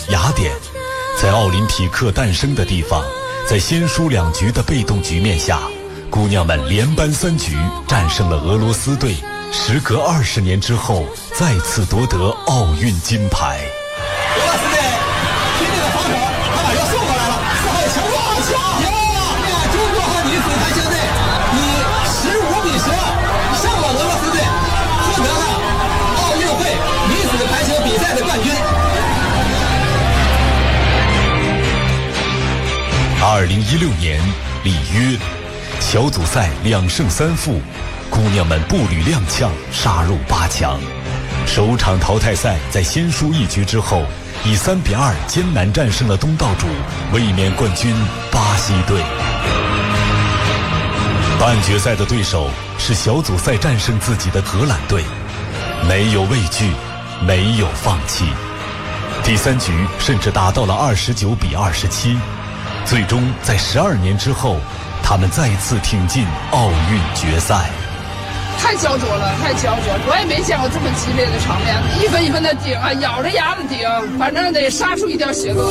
雅典，在奥林匹克诞生的地方，在先输2局的被动局面下，姑娘们连扳3局，战胜了俄罗斯队，时隔20年之后，再次夺得奥运金牌。 俄罗斯队拼命的防守，他把球送过来了，4号球好球！中国和女子排球队以15比12胜了俄罗斯队，获得了奥运会女子排球比赛的冠军。 2016年里约，小组赛2胜3负，姑娘们步履踉跄，杀入8强。首场淘汰赛在先输1局之后，以3比2艰难战胜了东道主卫冕冠军巴西队。半决赛的对手是小组赛战胜自己的荷兰队，没有畏惧，没有放弃。第3局甚至打到了29比27，最终在12年之后，他们再次挺进奥运决赛。 太焦灼了，太焦灼了！我也没见过这么激烈的场面，一分一分的顶啊，咬着牙的顶，反正得杀出一条血路。